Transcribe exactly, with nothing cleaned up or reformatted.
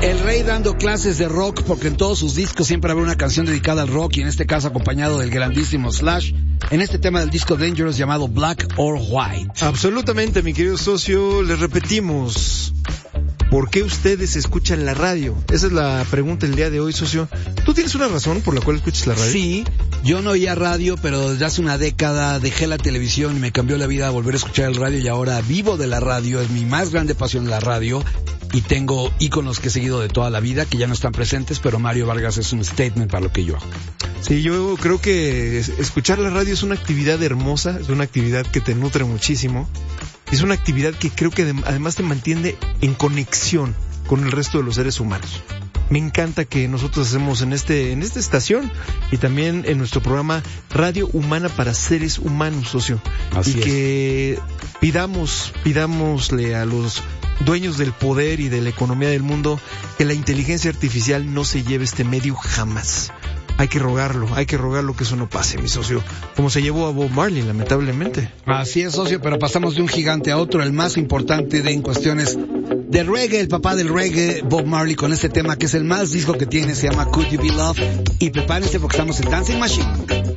El rey dando clases de rock, porque en todos sus discos siempre habrá una canción dedicada al rock, y en este caso acompañado del grandísimo Slash, en este tema del disco Dangerous llamado Black or White. Absolutamente, mi querido socio, les repetimos, ¿por qué ustedes escuchan la radio? Esa es la pregunta del día de hoy, socio. ¿Tú tienes una razón por la cual escuchas la radio? Sí, yo no oía radio, pero desde hace una década dejé la televisión y me cambió la vida a volver a escuchar el radio, y ahora vivo de la radio, es mi más grande pasión la radio. Y tengo íconos que he seguido de toda la vida, que ya no están presentes, pero Mario Vargas es un statement para lo que yo hago. Sí, yo creo que escuchar la radio es una actividad hermosa, es una actividad que te nutre muchísimo. Es una actividad que creo que además te mantiene en conexión con el resto de los seres humanos. Me encanta que nosotros hacemos en este en esta estación y también en nuestro programa Radio Humana para Seres Humanos, socio. Así y es. que pidamos, pidámosle a los dueños del poder y de la economía del mundo que la inteligencia artificial no se lleve este medio jamás. Hay que rogarlo, hay que rogarlo que eso no pase, mi socio. Como se llevó a Bob Marley, lamentablemente. Así es, socio, pero pasamos de un gigante a otro, el más importante de en cuestiones de reggae, el papá del reggae, Bob Marley, con este tema que es el más disco que tiene, se llama Could You Be Loved. Y prepárense porque estamos en Dancing Machine.